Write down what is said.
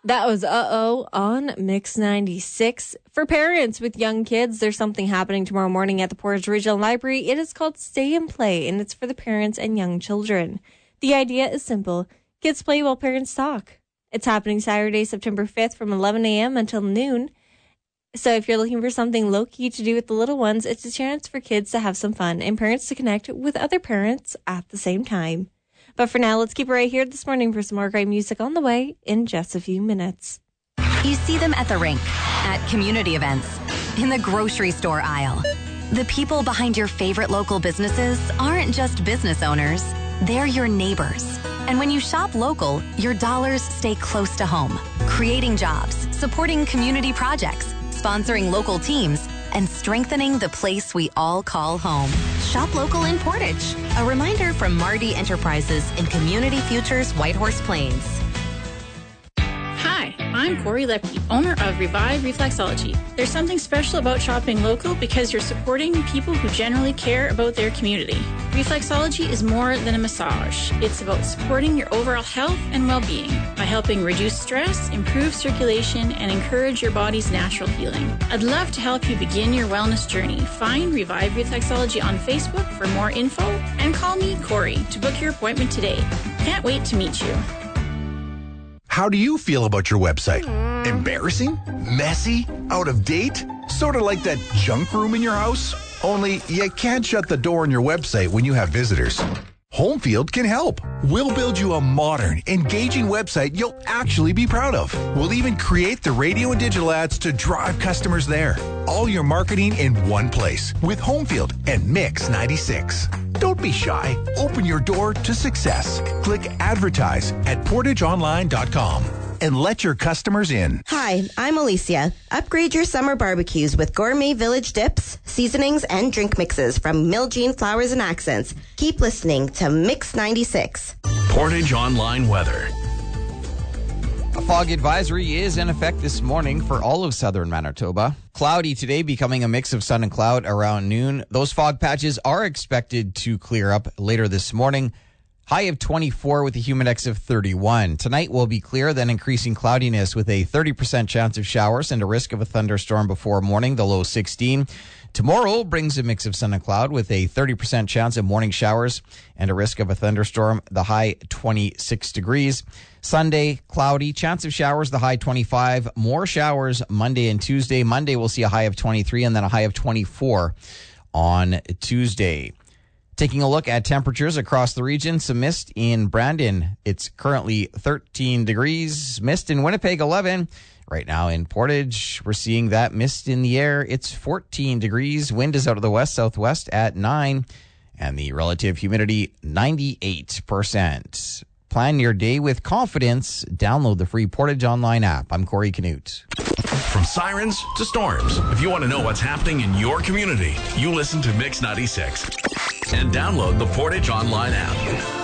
That was Uh-Oh on Mix 96. For parents with young kids, there's something happening tomorrow morning at the Portage Regional Library. It is called Stay and Play, and it's for the parents and young children. The idea is simple. Kids play while parents talk. It's happening Saturday, September 5th from 11 a.m. until noon. So if you're looking for something low-key to do with the little ones, it's a chance for kids to have some fun and parents to connect with other parents at the same time. But for now, let's keep it right here this morning for some more great music on the way in just a few minutes. You see them at the rink, at community events, in the grocery store aisle. The people behind your favorite local businesses aren't just business owners, they're your neighbors. And when you shop local, your dollars stay close to home, creating jobs, supporting community projects, sponsoring local teams, and strengthening the place we all call home. Shop local in Portage. A reminder from Marty Enterprises in Community Futures Whitehorse Plains. Hi, I'm Corey Lepke, owner of Revive Reflexology. There's something special about shopping local because you're supporting people who generally care about their community. Reflexology is more than a massage. It's about supporting your overall health and well-being by helping reduce stress, improve circulation, and encourage your body's natural healing. I'd love to help you begin your wellness journey. Find Revive Reflexology on Facebook for more info and call me, Corey, to book your appointment today. Can't wait to meet you. How do you feel about your website? Embarrassing? Messy? Out of date? Sort of like that junk room in your house? Only you can't shut the door on your website when you have visitors. Homefield can help. We'll build you a modern, engaging website you'll actually be proud of. We'll even create the radio and digital ads to drive customers there. All your marketing in one place with Homefield and Mix 96. Don't be shy. Open your door to success. Click advertise at portageonline.com and let your customers in. Hi, I'm Alicia. Upgrade your summer barbecues with gourmet village dips, seasonings, and drink mixes from Miljean Flowers and Accents. Keep listening to Mix 96. Portage Online weather. A fog advisory is in effect this morning for all of southern Manitoba. Cloudy today, becoming a mix of sun and cloud around noon. Those fog patches are expected to clear up later this morning. High of 24 with a humidex of 31. Tonight will be clear, then increasing cloudiness with a 30% chance of showers and a risk of a thunderstorm before morning, the low 16. Tomorrow brings a mix of sun and cloud with a 30% chance of morning showers and a risk of a thunderstorm, the high 26 degrees. Sunday, cloudy, chance of showers, the high 25. More showers Monday and Tuesday. Monday we'll see a high of 23 and then a high of 24 on Tuesday. Taking a look at temperatures across the region, some mist in Brandon. It's currently 13 degrees. Mist in Winnipeg, 11. Right now in Portage, we're seeing that mist in the air. It's 14 degrees. Wind is out of the west-southwest at 9. And the relative humidity, 98%. Plan your day with confidence. Download the free Portage Online app. I'm Corey Canute. From sirens to storms, if you want to know what's happening in your community, you listen to Mix 96 and download the Portage Online app.